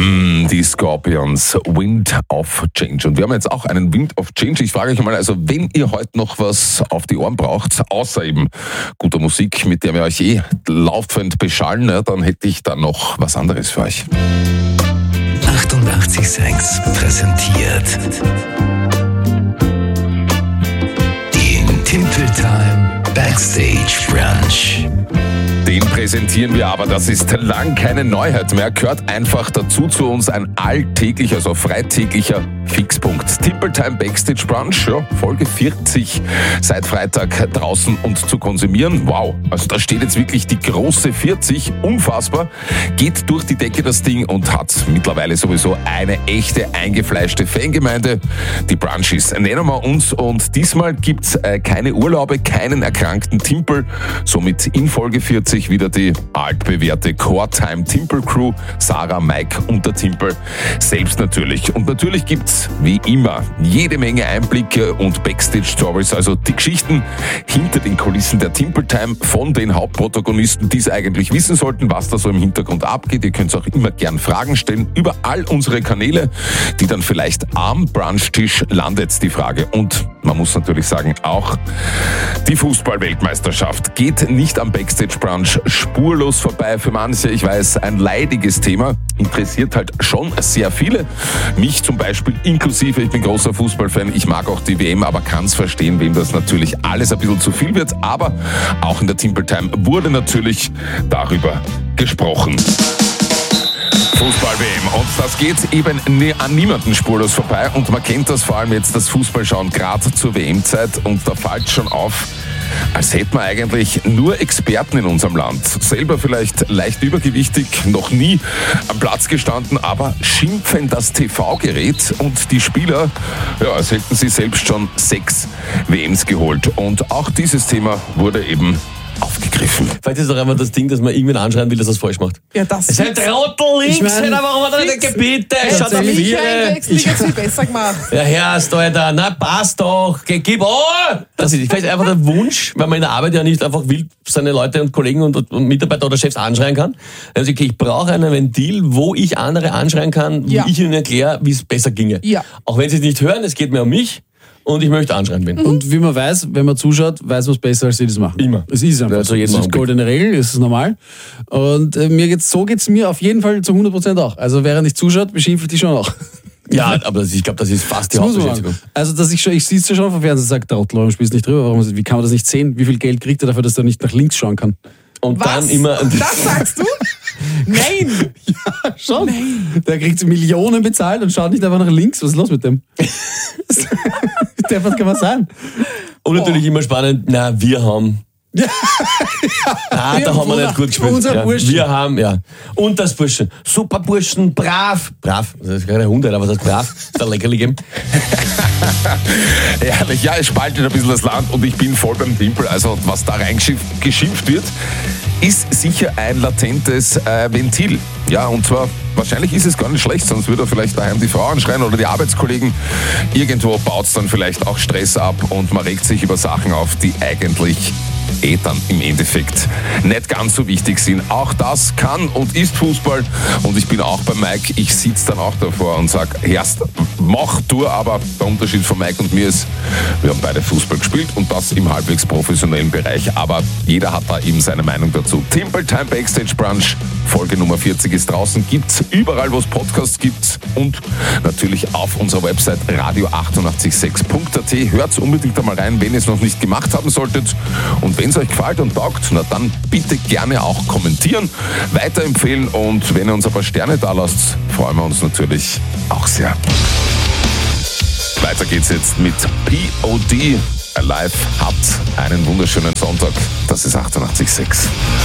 Die Scorpions, Wind of Change. Und wir haben jetzt auch einen Wind of Change. Ich frage euch mal, also wenn ihr heute noch was auf die Ohren braucht, außer eben guter Musik, mit der wir euch laufend beschallen, dann hätte ich da noch was anderes für euch. 88.6 präsentiert den Timpel Time Backstage Brunch. Den präsentieren wir aber, das ist lang keine Neuheit mehr, gehört einfach dazu zu uns, ein alltäglicher, also freitäglicher Fixpunkt. Timpel Time Backstage Brunch, ja, Folge 40, seit Freitag draußen und zu konsumieren. Wow, also da steht jetzt wirklich die große 40, unfassbar, geht durch die Decke das Ding und hat mittlerweile sowieso eine echte, eingefleischte Fangemeinde. Die Brunchies nennen wir uns und diesmal gibt's keine Urlaube, keinen erkrankten Timpel, somit in Folge 40 wieder die altbewährte Core-Time Timpel Crew, Sarah, Mike und der Timpel selbst natürlich. Und natürlich gibt's wie immer jede Menge Einblicke und Backstage-Stories, also die Geschichten hinter den Kulissen der Timpel Time von den Hauptprotagonisten, die es eigentlich wissen sollten, was da so im Hintergrund abgeht. Ihr könnt auch immer gern Fragen stellen über all unsere Kanäle, die dann vielleicht am Brunchtisch landet, die Frage. Und man muss natürlich sagen, auch die Fußball-Weltmeisterschaft geht nicht am Backstage Brunch spurlos vorbei. Für manche, ich weiß, ein leidiges Thema, interessiert halt schon sehr viele. Mich zum Beispiel inklusive, ich bin großer Fußballfan, ich mag auch die WM, aber kann es verstehen, wem das natürlich alles ein bisschen zu viel wird. Aber auch in der Timpel Time wurde natürlich darüber gesprochen. Fußball-WM. Und das geht eben an niemanden spurlos vorbei. Und man kennt das vor allem jetzt, das Fußballschauen, gerade zur WM-Zeit. Und da fällt schon auf, als hätten wir eigentlich nur Experten in unserem Land. Selber vielleicht leicht übergewichtig, noch nie am Platz gestanden, aber schimpfen das TV-Gerät und die Spieler, ja, als hätten sie selbst schon 6 WMs geholt. Und auch dieses Thema wurde eben aufgegriffen. Vielleicht ist es doch einfach das Ding, dass man irgendwen anschreien will, dass er es falsch macht. Ja, das ist ein Trottel links, warum hat er nicht gebetet? Schaut auf Michael Wechsel hat viel besser gemacht. Ja, Herrst, Alter, na passt doch, gib Das ist vielleicht einfach der Wunsch, weil man in der Arbeit ja nicht einfach wild seine Leute und Kollegen und Mitarbeiter oder Chefs anschreien kann. Also okay, ich brauche ein Ventil, wo ich andere anschreien kann, wo ich ihnen erkläre, wie es besser ginge. Ja. Auch wenn sie es nicht hören, es geht mir um mich. Und ich möchte anschreien bin. Und wie man weiß, wenn man zuschaut, weiß man es besser, als sie das machen. Immer. Es ist einfach so. Das ist goldene Regel, es ist normal. Und so geht's mir auf jeden Fall zu 100% auch. Also während ich zuschaut, beschimpfe ich die schon auch. Ja, aber ich glaube, das ist fast die Hauptbeschäftigung. Also, ich sehe es ja schon vom Fernsehen und sage, Trottel, warum spielst du nicht drüber? Wie kann man das nicht sehen? Wie viel Geld kriegt er dafür, dass er nicht nach links schauen kann? Und was? Dann immer. Das sagst du? Nein! Ja, schon. Nein. Der kriegt Millionen bezahlt und schaut nicht einfach nach links. Was ist los mit dem? Was kann man sagen? Und natürlich immer spannend, wir haben. Ja. Da haben wir nicht gut gespielt. Unser Burschen. Wir haben, Und das Burschen. Super Burschen, brav. Brav, das ist keine Hunde, aber was heißt brav? Das ist ein Leckerli geben. Ehrlich, ja, es spaltet ein bisschen das Land und ich bin voll beim Timpel. Also, was da reingeschimpft wird, ist sicher ein latentes Ventil. Ja, und zwar, wahrscheinlich ist es gar nicht schlecht, sonst würde er vielleicht daheim die Frau anschreien oder die Arbeitskollegen. Irgendwo baut es dann vielleicht auch Stress ab und man regt sich über Sachen auf, die eigentlich dann im Endeffekt nicht ganz so wichtig sind. Auch das kann und ist Fußball und ich bin auch bei Mike, ich sitze dann auch davor und sage, Herst, mach du, aber der Unterschied von Mike und mir ist, wir haben beide Fußball gespielt und das im halbwegs professionellen Bereich, aber jeder hat da eben seine Meinung dazu. Timpel Time Backstage Brunch, Folge Nummer 40 ist draußen, gibt's überall, wo es Podcasts gibt und natürlich auf unserer Website radio886.at. Hört's unbedingt einmal rein, wenn ihr es noch nicht gemacht haben solltet und wenn es euch gefällt und taugt, na dann bitte gerne auch kommentieren, weiterempfehlen und wenn ihr uns ein paar Sterne da lasst, freuen wir uns natürlich auch sehr. Weiter geht's jetzt mit POD. Alive, habt einen wunderschönen Sonntag. Das ist 88.6.